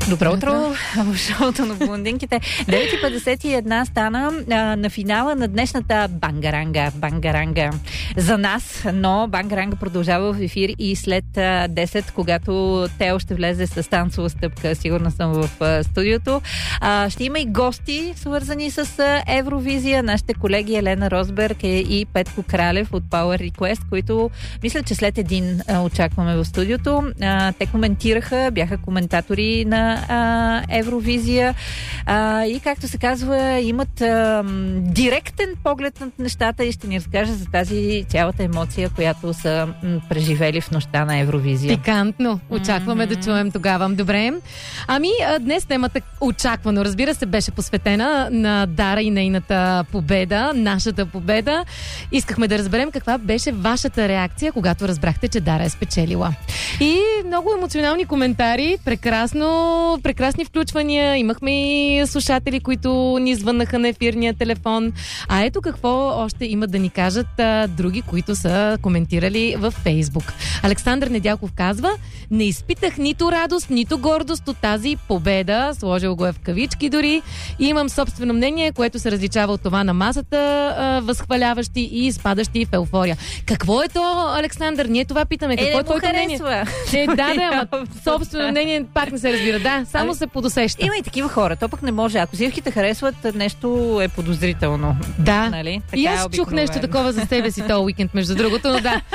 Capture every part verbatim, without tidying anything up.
Добро утро в шоуто на блондинките. девет и петдесет и една стана а, на финала на днешната Бангаранга. Бангаранга за нас, но Бангаранга продължава в ефир и след а, десет, когато Тео ще влезе с танцова стъпка. Сигурна съм в а, студиото. А, ще има и гости, свързани с а, Евровизия. Нашите колеги Елена Росберг е и Петко Кралев от Power Request, които мисля, че след един а, очакваме в студиото. А, те коментираха, бяха коментатори на а, Евровизия а, и както се казва, имат а, директен поглед над нещата и ще ни разкажа за тази цялата емоция, която са м, преживели в нощта на Евровизия. Пикантно. Очакваме mm-hmm. да чуем тогава. Добре. Ами, днес темата очаквано, разбира се, беше посветена на Дара и нейната победа, нашата победа. Искахме да разберем каква беше вашата реакция, когато разбрахте, че Дара е спечелила. И много емоционални коментари, прекрасно, прекрасни включвания. Имахме и слушатели, които ни звъннаха на ефирния телефон. А ето какво още имат да ни кажат а, други, които са коментирали във Фейсбук. Александър Недялков казва: не изпитах нито радост, нито гордост от тази победа. Сложил го е в кавички дори. И имам собствено мнение, което се различава от това на масата, а, възхваляващи и изпадащи в еуфория. Какво е то, Александър? Ние това питаме. Какво е, е твоето мнение? Не, да, да, ама собствено мнение пак не се разбира. Да, само се подусеща. Има и такива хора. То пък не може. Ако всички те харесват, нещо е подозрително. Да. Нали? И аз чух нещо такова за себе си този уикенд, между другото, но да.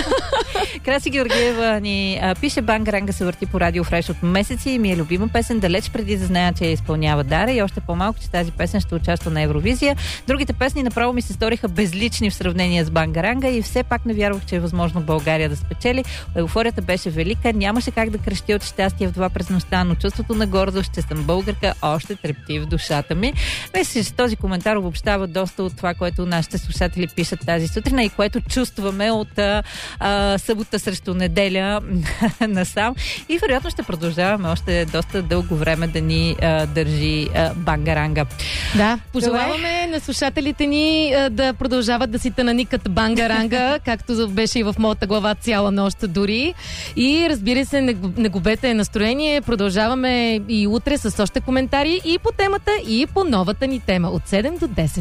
Краси Георгиева ни а, пише: Бангаранга се върти по Радио Фреш от месеци и ми е любима песен, далеч преди да зная, че я изпълнява Дара, и още по-малко, че тази песен ще участва на Евровизия. Другите песни направо ми се сториха безлични в сравнение с Бангаранга и все пак не вярвах, че е възможно България да спечели. Еуфорията беше велика, нямаше как да крещи от щастие в това през нощта, но чувството на гордост, че съм българка, още трепти в душата ми. Мисля, че този коментар обобщава доста от това, което нашите слушатели пишат тази сутрин и което чувстваме от а, а, събота срещу неделя насам. И вероятно ще продължаваме още доста дълго време да ни а, държи а, Бангаранга. Да, пожелаваме на слушателите ни а, да продължават да си тънаникат Бангаранга, както беше и в моята глава цяла нощ дори. И разбира се, не, не губете настроение. Продължаваме и утре с още коментари и по темата, и по новата ни тема от седем до десет.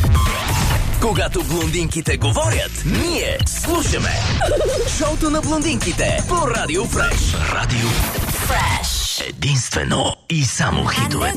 Когато блондинките говорят, ние слушаме. Шоуто на блондинките по Радио Фреш. Радио Фреш. Единствено и само хитове.